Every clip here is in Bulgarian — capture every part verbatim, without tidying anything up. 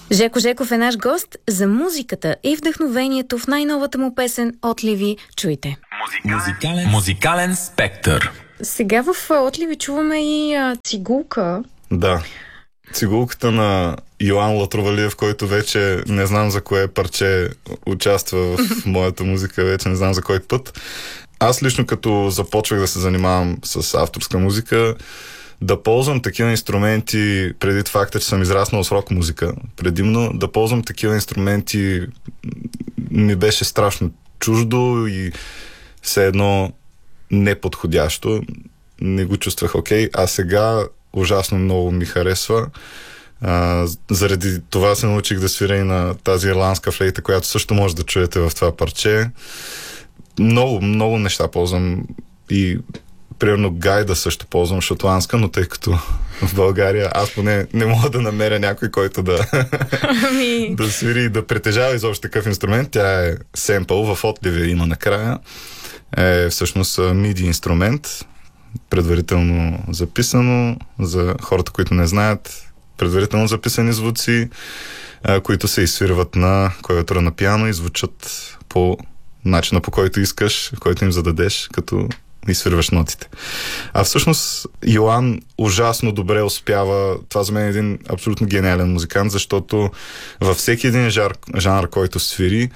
Жеко Жеков е наш гост. За музиката и вдъхновението в най-новата му песен Отливи чуйте. Музикален, музикален спектър. Сега в Отливи чуваме и а, цигулка. Да. Цигулката на Йоан Латровалиев, който вече не знам за кое парче участва в моята музика, вече не знам за кой път. Аз лично като започвах да се занимавам с авторска музика, да ползвам такива инструменти, преди факта, че съм израснал с рок музика, предимно, да ползвам такива инструменти ми беше страшно чуждо и все едно неподходящо. Не го чувствах окей, а сега ужасно много ми харесва. А, заради това се научих да свиря и на тази ирландска флейта, която също може да чуете в това парче. Много, много неща ползвам и примерно гайда също ползвам шотландска, но тъй като в България аз поне не мога да намеря някой, който да, да свири и да притежава изобщо такъв инструмент. Тя е семпъл, в Отливи има накрая. Е всъщност миди инструмент, предварително записано за хората, които не знаят, предварително записани звуци, които се изсвирват на клавиатура на пиано и звучат по начина, по който искаш, който им зададеш, като изсвирваш нотите. А всъщност Йоан ужасно добре успява. Това за мен е един абсолютно гениален музикант, защото във всеки един жар, жанр, който свири,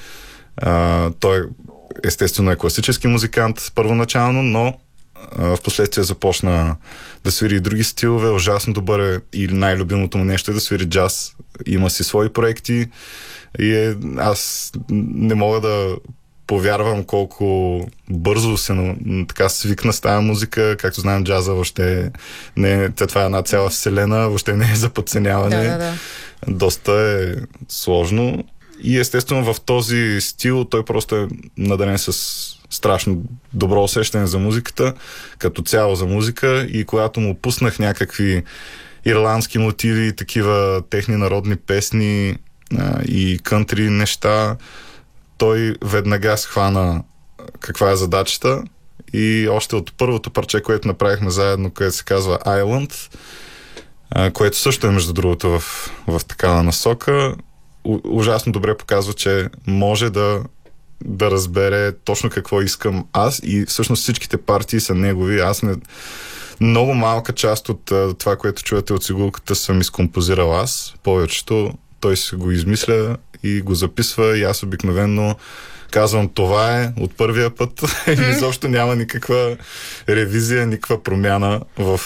а, той естествено е класически музикант първоначално, но в последствие започна да свири и други стилове. Ужасно добър е и най-любимото му нещо е да свири джаз. Има си свои проекти и е, аз не мога да повярвам колко бързо се така свикна с тази музика. Както знаем, джаза въобще не е, това е една цяла вселена, въобще не е за подценяване. Да, да, да. Доста е сложно. И естествено в този стил той просто е надарен с страшно добро усещане за музиката, като цяло за музика, и когато му пуснах някакви ирландски мотиви, такива техни народни песни а, и кънтри неща, той веднага схвана каква е задачата и още от първото парче, което направихме заедно, което се казва Island, а, което също е между другото в, в такава насока, у, ужасно добре показва, че може да да разбере точно какво искам аз и всъщност всичките партии са негови. Аз не... Много малка част от а, това, което чувате от цигулката, съм изкомпозирал аз. Повечето той се го измисля и го записва и аз обикновено казвам това е от първия път и изобщо няма никаква ревизия, никаква промяна в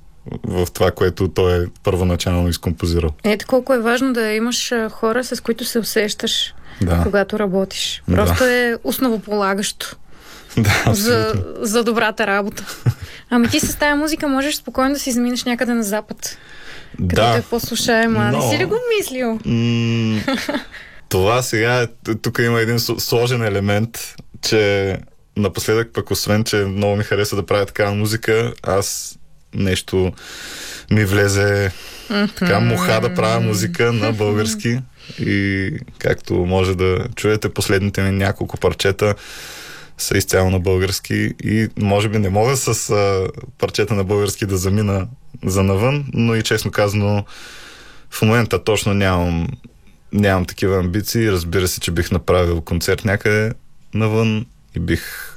в това, което той е първоначално изкомпозирал. Ето колко е важно да имаш хора, с които се усещаш, да, когато работиш. Просто да. Е основополагащо. Да, за, за добрата работа. Ами ти с тази музика можеш спокойно да си заминеш някъде на запад. Да. Където е по-слушаема. Но... Не си ли го мислил? М- това сега, тук има един сложен елемент, че напоследък пък, освен, че много ми хареса да правя такава музика, аз нещо ми влезе mm-hmm. така муха да правя музика на български и както може да чуете, последните ми няколко парчета са изцяло на български и може би не мога с а, парчета на български да замина за навън, но и честно казано в момента точно нямам нямам такива амбиции. Разбира се, че бих направил концерт някъде навън и бих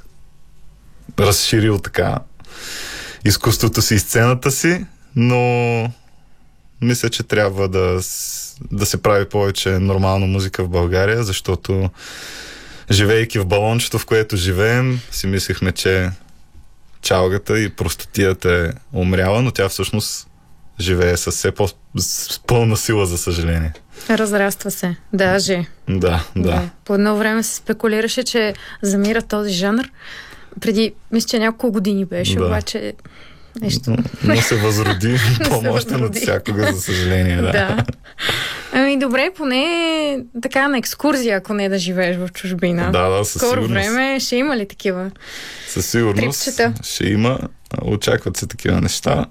разширил така изкуството си и сцената си, но мисля, че трябва да, да се прави повече нормална музика в България, защото живейки в балончето, в което живеем, си мислихме, че чалгата и простотията е умряла, но тя всъщност живее с все по- с пълна сила, за съжаление. Разраства се, даже. Да, да. да. По едно време се спекулираше, че замира този жанр. Преди, мисля, че няколко години беше, да. Обаче нещо... Но се възроди по-мощен от всякога, за съжаление. Да. да. Ами добре, поне така на екскурзия, ако не да живееш в чужбина. Да, да, със Скоро сигурност. Време ще има ли такива? Със сигурност трипчета? Ще има. Очакват се такива неща.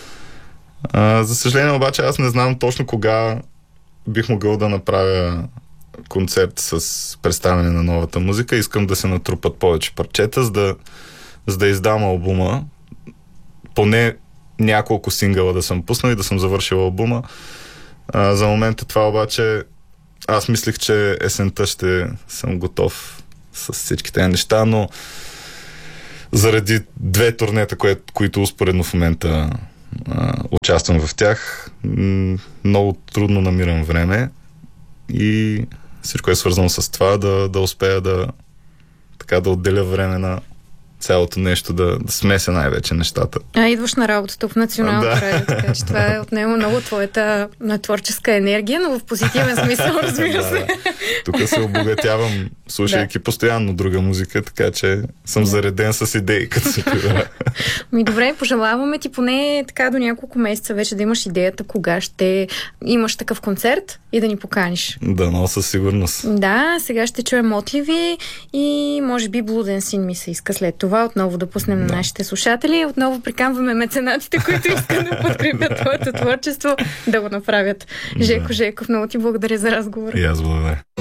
А, за съжаление обаче аз не знам точно кога бих могъл да направя концерт с представяне на новата музика. Искам да се натрупат повече парчета, за да, за да издам албума. Поне няколко сингъла да съм пуснал и да съм завършил албума. А, за момента това обаче аз мислих, че есента ще съм готов с всички тези неща, но заради две турнета, кое, които успоредно в момента а, участвам в тях, м- много трудно намирам време и всичко е свързано с това да, да успея да така да отделя време на цялото нещо, да, да смеся най-вече нещата. А, идваш на работа тук в Националното да. радио, така че това е отнема много твоята на творческа енергия, но в позитивен смисъл, разбира се. Да, да. Тук се обогатявам, слушайки да. постоянно друга музика, така че съм да. зареден с идеи, като се прибера. Ми добре, пожелаваме ти поне така до няколко месеца вече да имаш идеята кога ще имаш такъв концерт и да ни поканиш. Да, но със сигурност. Да, сега ще чуем Мотливи и може би Блуден син ми се иска след това отново да пуснем да. на нашите слушатели. Отново приканваме меценатите, които искат да подкрепят твоето творчество, да го направят. Жеко да. Жеков, много ти благодаря за разговора. И аз благодаря.